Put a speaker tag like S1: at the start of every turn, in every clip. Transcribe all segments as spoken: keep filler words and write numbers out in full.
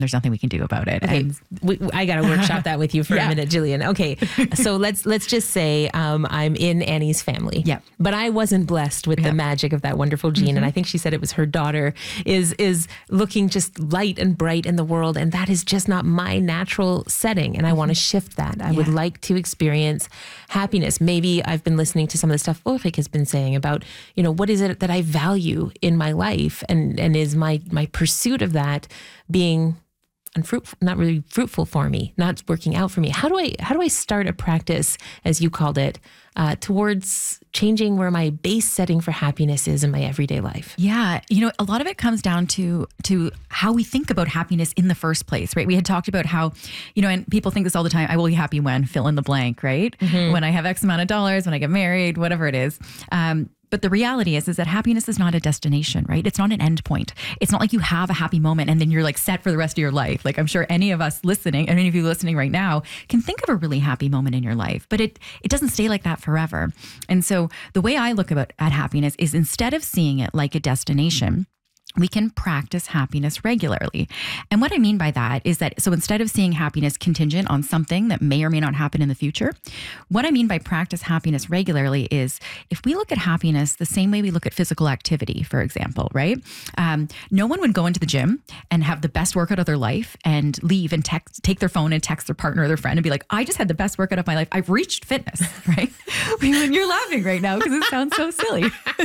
S1: there's nothing we can do about it.
S2: Okay.
S1: And
S2: we, I got to workshop that with you for
S1: Yeah.
S2: a minute, Jillian. Okay. So let's, let's just say, um, I'm in Annie's family.
S1: Yeah.
S2: But I wasn't blessed with
S1: Yeah.
S2: the magic of that wonderful gene. And I think she said it was her daughter is, is looking just light and bright in the world. And that is just not my natural setting. And I want to shift that. I would
S1: Yeah.
S2: like to experience happiness. Maybe I've been listening to some of the stuff Ulrich has been saying about, you know, what is it that I value in my life? And, and is my, my pursuit of that being unfruitful, not really fruitful for me, not working out for me. How do I, how do I start a practice, as you called it, uh, towards changing where my base setting for happiness is in my everyday life?
S1: Yeah. You know, a lot of it comes down to, to how we think about happiness in the first place, right? We had talked about how, you know, and people think this all the time, I will be happy when, fill in the blank, right? Mm-hmm. When I have X amount of dollars, when I get married, whatever it is. Um, But the reality is, is that happiness is not a destination, right? It's not an end point. It's not like you have a happy moment and then you're like set for the rest of your life. Like I'm sure any of us listening, and any of you listening right now can think of a really happy moment in your life, but it it doesn't stay like that forever. And so the way I look about at happiness is, instead of seeing it like a destination, we can practice happiness regularly. And what I mean by that is that, so instead of seeing happiness contingent on something that may or may not happen in the future, what I mean by practice happiness regularly is, if we look at happiness the same way we look at physical activity, for example, right? Um, no one would go into the gym and have the best workout of their life and leave and text, take their phone and text their partner or their friend and be like, I just had the best workout of my life. I've reached fitness, right? You're laughing right now because it sounds so silly.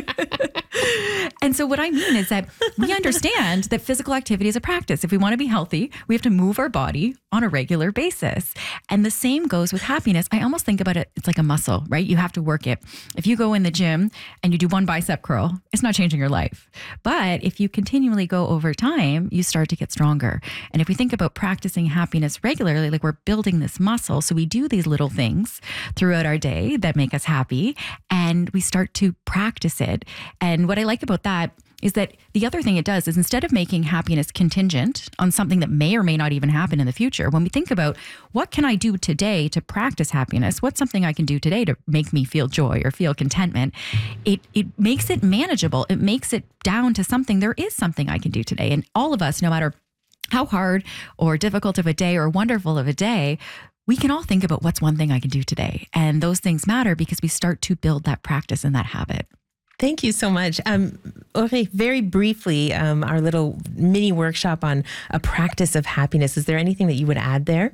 S1: And so what I mean is that we understand that physical activity is a practice. If we want to be healthy, we have to move our body on a regular basis. And the same goes with happiness. I almost think about it, it's like a muscle, right? You have to work it. If you go in the gym and you do one bicep curl, it's not changing your life. But if you continually go over time, you start to get stronger. And if we think about practicing happiness regularly, like we're building this muscle. So we do these little things throughout our day that make us happy, and we start to practice it. And what I like about that is that the other thing it does is, instead of making happiness contingent on something that may or may not even happen in the future, when we think about what can I do today to practice happiness, what's something I can do today to make me feel joy or feel contentment, it it makes it manageable. It makes it down to something. There is something I can do today. And all of us, no matter how hard or difficult of a day or wonderful of a day, we can all think about what's one thing I can do today. And those things matter because we start to build that practice and that habit.
S2: Thank you so much. Um, Ulrich, very briefly, um, our little mini workshop on a practice of happiness. Is there anything that you would add there?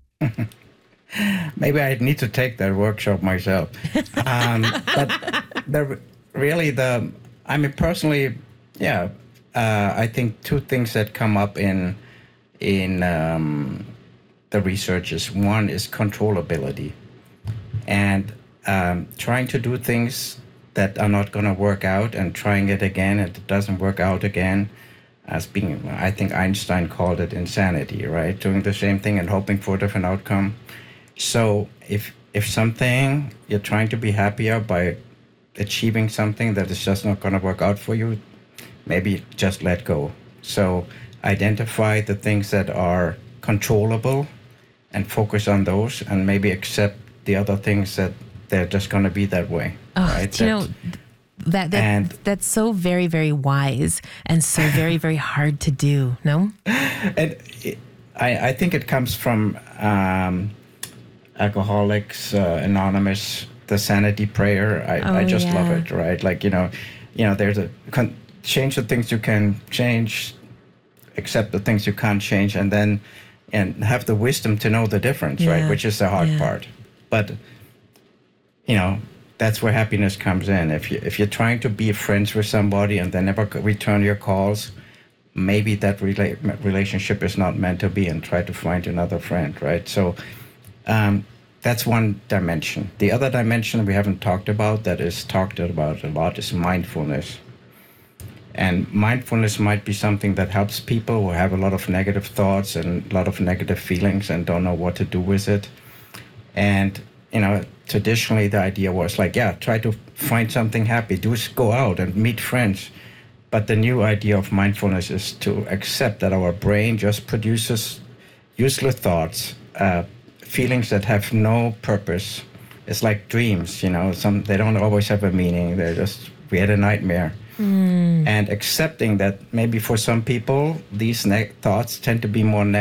S3: Maybe I need to take that workshop myself. Um, but the, really, the I mean, personally, yeah, uh, I think two things that come up in in um, the research is, one is controllability, and um, trying to do things that are not going to work out and trying it again and it doesn't work out again, as being, I think Einstein called it insanity, right? Doing the same thing and hoping for a different outcome. So if if something, you're trying to be happier by achieving something that is just not going to work out for you, maybe just let go. So identify the things that are controllable and focus on those, and maybe accept the other things that they're just going to be that way.
S2: Oh,
S3: right?
S2: do you know, that, that
S3: and,
S2: that's so very, very wise and so very, very hard to do, no?
S3: And it, I, I think it comes from um, Alcoholics uh, Anonymous, the sanity prayer. I,
S2: oh,
S3: I just
S2: yeah.
S3: love it, right? Like, you know, you know, there's a, con- change the things you can change, accept the things you can't change, and then and have the wisdom to know the difference,
S2: yeah.
S3: right? Which is the hard
S2: yeah. part.
S3: But you know, that's where happiness comes in. If you if you're trying to be friends with somebody and they never return your calls, maybe that rela- relationship is not meant to be, and try to find another friend, right? So um, that's one dimension. The other dimension we haven't talked about, that is talked about a lot, is mindfulness. And mindfulness might be something that helps people who have a lot of negative thoughts and a lot of negative feelings and don't know what to do with it. And you know, traditionally the idea was like, yeah, try to find something happy, do go out and meet friends. But the new idea of mindfulness is to accept that our brain just produces useless thoughts, uh, feelings that have no purpose. It's like dreams, you know, some they don't always have a meaning. They're just, we had a nightmare. and accepting that maybe for some people these ne- thoughts tend to be more negative